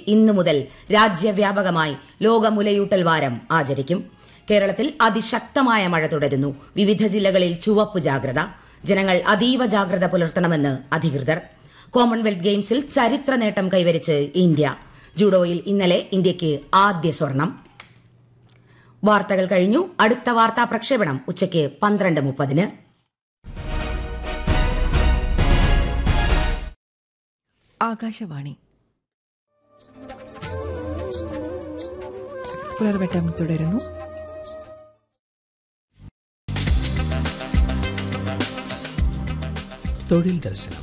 ഇന്നു മുതൽ രാജ്യവ്യാപകമായി ലോക മുലയൂട്ടൽ വാരം ആചരിക്കും. കേരളത്തിൽ അതിശക്തമായ മഴ തുടരുന്നു. വിവിധ ജില്ലകളിൽ ചുവപ്പ് ജാഗ്രത. ജനങ്ങൾ അതീവ ജാഗ്രത പുലർത്തണമെന്ന് അധികൃതർ. കോമൺവെൽത്ത് ഗെയിംസിൽ ചരിത്ര നേട്ടം കൈവരിച്ച് ഇന്ത്യ. ജൂഡോയിൽ ഇന്നലെ ഇന്ത്യയ്ക്ക് ആദ്യ സ്വർണം. വാർത്തകൾ കഴിഞ്ഞു. അടുത്ത വാർത്താ പ്രക്ഷേപണം ഉച്ചയ്ക്ക് 12:30. ആകാശവാണി പുലർവട്ടം തുടരുന്നു. തൊഴിൽ ദർശനം.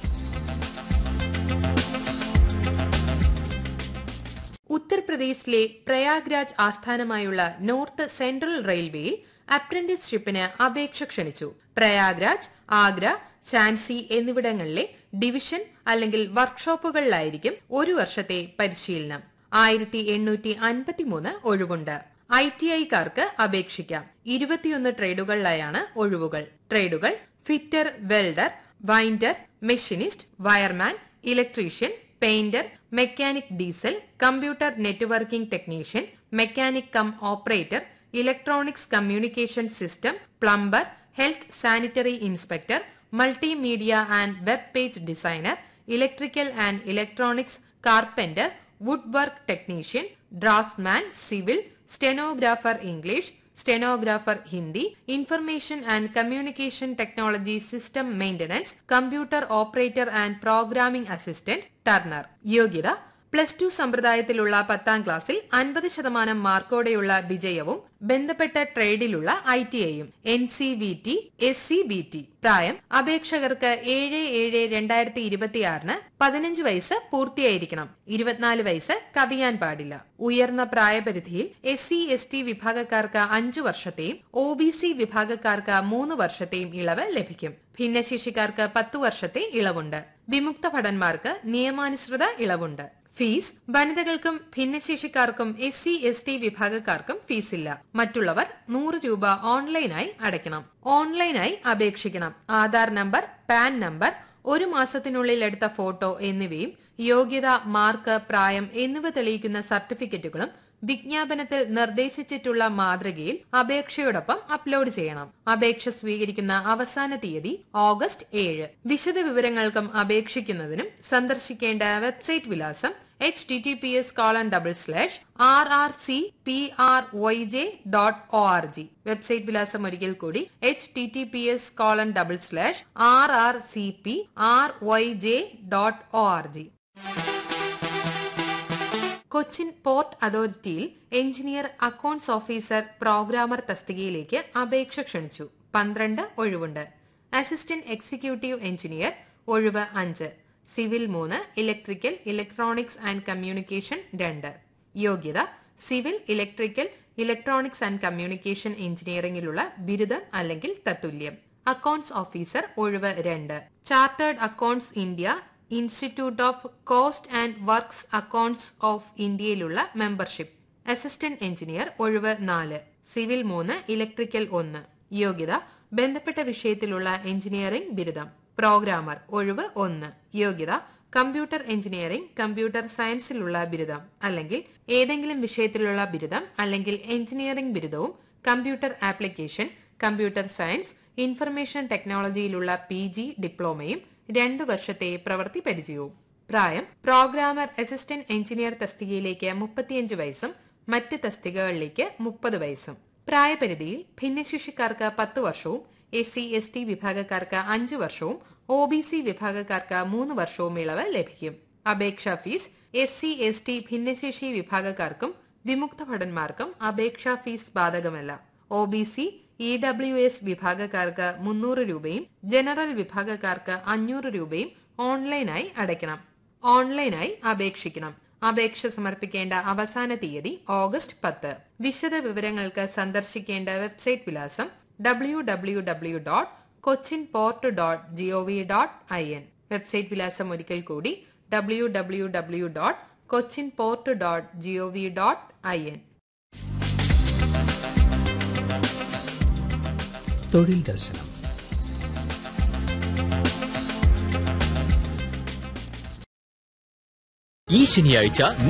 ഉത്തർപ്രദേശിലെ പ്രയാഗ്രാജ് ആസ്ഥാനമായുള്ള നോർത്ത് സെൻട്രൽ റെയിൽവേയിൽ അപ്രന്റീസ്ഷിപ്പിന് അപേക്ഷ ക്ഷണിച്ചു. പ്രയാഗ്രാജ്, ആഗ്ര, ഝാൻസി എന്നിവിടങ്ങളിലെ ഡിവിഷൻ അല്ലെങ്കിൽ വർക്ക്ഷോപ്പുകളിലായിരിക്കും ഒരു വർഷത്തെ പരിശീലനം. 1853 ഒഴിവുണ്ട്. ITIക്കാർക്ക് അപേക്ഷിക്കാം. 21 ട്രേഡുകളിലായാണ് ഒഴിവുകൾ. ട്രേഡുകൾ: fitter, welder, winder, machinist, wireman, electrician, painter, mechanic diesel, computer networking technician, mechanic come operator, electronics communication system, plumber, health sanitary inspector, multimedia and web page designer, electrical and electronics carpenter, wood work technician, draughtsman, civil, stenographer English, stenographer Hindi, information and communication technology system maintenance, computer operator and programming assistant, Turner. യോഗ്യത: +2 സമ്പ്രദായത്തിലുള്ള 10ാം ക്ലാസ്സിൽ 50% മാർക്കോടെയുള്ള വിജയവും ബന്ധപ്പെട്ട ട്രേഡിലുള്ള ITIയും, NCVT, SCBT. പ്രായം: അപേക്ഷകർക്ക് 7/7/2026 15 വയസ്സ് പൂർത്തിയായിരിക്കണം. 24 വയസ്സ് കവിയാൻ പാടില്ല. ഉയർന്ന പ്രായപരിധിയിൽ SC/ST വിഭാഗക്കാർക്ക് 5 വർഷത്തെയും OBC വിഭാഗക്കാർക്ക് 3 വർഷത്തെയും ഇളവ് ലഭിക്കും. ഭിന്നശേഷിക്കാർക്ക് 10 വർഷത്തെ ഇളവുണ്ട്. വിമുക്ത ഭടന്മാർക്ക് നിയമാനുസൃത ഇളവുണ്ട്. Fees: വനിതകൾക്കും ഭിന്നശേഷിക്കാർക്കും SC/ST വിഭാഗക്കാർക്കും ഫീസില്ല. മറ്റുള്ളവർ 100 രൂപ ഓൺലൈനായി അടയ്ക്കണം. ഓൺലൈനായി അപേക്ഷിക്കണം. ആധാർ നമ്പർ, പാൻ നമ്പർ, 1 മാസത്തിനുള്ളിൽ എടുത്ത ഫോട്ടോ എന്നിവയും യോഗ്യത, മാർക്ക്, പ്രായം എന്നിവ തെളിയിക്കുന്ന സർട്ടിഫിക്കറ്റുകളും വിജ്ഞാപനത്തിൽ നിർദ്ദേശിച്ചിട്ടുള്ള മാതൃകയിൽ അപേക്ഷയോടൊപ്പം അപ്ലോഡ് ചെയ്യണം. അപേക്ഷ സ്വീകരിക്കുന്ന അവസാന തീയതി ഓഗസ്റ്റ് 7. വിശദ വിവരങ്ങൾക്കും അപേക്ഷിക്കുന്നതിനും സന്ദർശിക്കേണ്ട വെബ്സൈറ്റ് വിലാസം https://rrcpryj.org. വെബ്സൈറ്റ് വിലാസം ഒരിക്കൽ കൂടി https://rrcpryj.org. Cochin port അതോറിറ്റിയിൽ engineer, accounts officer, programmer തസ്തികയിലേക്ക് അപേക്ഷ ക്ഷണിച്ചു. 12 ഒഴിവുണ്ട്. അസിസ്റ്റന്റ് എക്സിക്യൂട്ടീവ് എഞ്ചിനീയർ ഒഴിവ് 5. Civil 3, electrical, electronics and communication 2. യോഗ്യത: civil, electrical, electronics and communication എഞ്ചിനീയറിംഗിലുള്ള ബിരുദം അല്ലെങ്കിൽ തത്തുല്യം. അക്കൌണ്ട്സ് ഓഫീസർ ഒഴിവ് 2. Chartered accounts India institute of cost and works accounts of ഇന്ത്യയിലുള്ള മെമ്പർഷിപ്പ്. അസിസ്റ്റന്റ് എഞ്ചിനീയർ ഒഴിവ് 4. Civil 3, electrical 1. യോഗ്യത: ബന്ധപ്പെട്ട വിഷയത്തിലുള്ള എഞ്ചിനീയറിംഗ് ബിരുദം. പ്രോഗ്രാമർ ഒഴിവ് 1. യോഗ്യത: കമ്പ്യൂട്ടർ എഞ്ചിനീയറിംഗ്, കമ്പ്യൂട്ടർ സയൻസിലുള്ള ബിരുദം അല്ലെങ്കിൽ ഏതെങ്കിലും വിഷയത്തിലുള്ള ബിരുദം അല്ലെങ്കിൽ എഞ്ചിനീയറിംഗ് ബിരുദവും computer application, computer science, information ടെക്നോളജിയിലുള്ള PG ഡിപ്ലോമയും 2 വർഷത്തെ പ്രവൃത്തി പരിചയവും. പ്രായം: പ്രോഗ്രാമർ, അസിസ്റ്റന്റ് എഞ്ചിനീയർ തസ്തികയിലേക്ക് 35 വയസ്സും മറ്റ് തസ്തികകളിലേക്ക് 30 വയസ്സും. പ്രായപരിധിയിൽ ഭിന്നശേഷിക്കാർക്ക് 10 വർഷവും SC/ST വിഭാഗക്കാർക്ക് 5 വർഷവും OBC വിഭാഗക്കാർക്ക് 3 വർഷവും ഇളവ് ലഭിക്കും. അപേക്ഷാ ഫീസ്: SC/ST ഭിന്നശേഷി വിഭാഗക്കാർക്കും വിമുക്ത ഭടന്മാർക്കും അപേക്ഷാ ഫീസ് ബാധകമല്ല. OBC EWS വിഭാഗക്കാർക്ക് 300 രൂപയും ജനറൽ വിഭാഗക്കാർക്ക് 500 രൂപയും ഓൺലൈനായി അടയ്ക്കണം. ഓൺലൈനായി അപേക്ഷിക്കണം. അപേക്ഷ സമർപ്പിക്കേണ്ട അവസാന തീയതി ഓഗസ്റ്റ് 10. വിശദ വിവരങ്ങൾക്ക് സന്ദർശിക്കേണ്ട വെബ്സൈറ്റ് വിലാസം www.cochinport.gov.in. വെബ്സൈറ്റ് വിലാസം ഒരിക്കൽ കൂടി www.cochinport.gov.in. തൊഴിൽ ദർശനം. ഈ ശനിയാഴ്ച